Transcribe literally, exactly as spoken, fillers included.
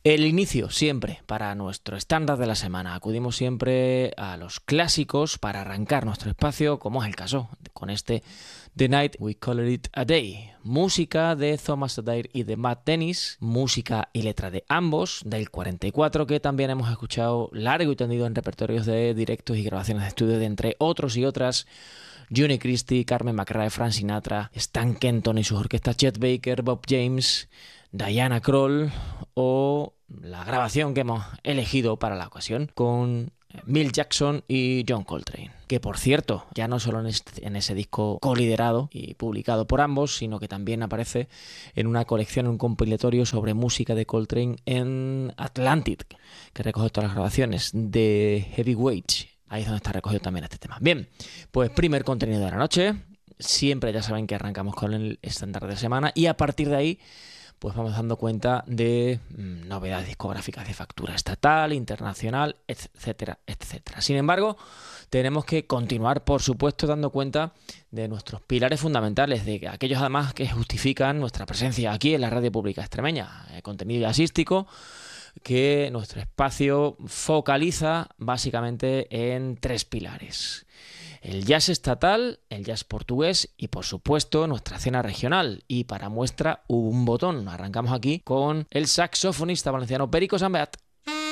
El inicio siempre para nuestro estándar de la semana. Acudimos siempre a los clásicos para arrancar nuestro espacio, como es el caso con este The Night We Call It a Day. Música de Thomas Adair y de Matt Dennis, música y letra de ambos, del cuarenta y cuatro, que también hemos escuchado largo y tendido en repertorios de directos y grabaciones de estudio de entre otros y otras Juni Christie, Carmen McRae, Frank Sinatra, Stan Kenton y sus orquestas, Chet Baker, Bob James, Diana Krall o la grabación que hemos elegido para la ocasión con Milt Jackson y John Coltrane, que por cierto ya no solo en, este, en ese disco coliderado y publicado por ambos, sino que también aparece en una colección, en un compilatorio sobre música de Coltrane en Atlantic, que recoge todas las grabaciones de Heavyweight. Ahí es donde está recogido también este tema. Bien, pues primer contenido de la noche. Siempre ya saben que arrancamos con el estándar de semana y a partir de ahí pues vamos dando cuenta de mmm, novedades discográficas de factura estatal, internacional, etcétera, etcétera. Sin embargo, tenemos que continuar, por supuesto, dando cuenta de nuestros pilares fundamentales, de aquellos además que justifican nuestra presencia aquí en la radio pública extremeña, el contenido jazzístico, que nuestro espacio focaliza básicamente en tres pilares: el jazz estatal, el jazz portugués y, por supuesto, nuestra escena regional. Y para muestra, un botón. Arrancamos aquí con el saxofonista valenciano Perico Sambeat.